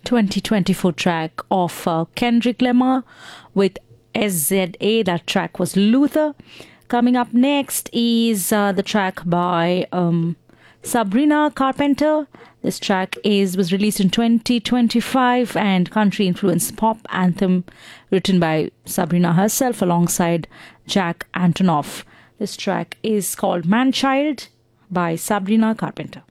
2024 track of Kendrick Lamar with SZA. That track was Luther. Coming up next is the track by Sabrina Carpenter. This track was released in 2025 and country influenced pop anthem written by Sabrina herself alongside Jack Antonoff. This track is called Man Child by Sabrina Carpenter.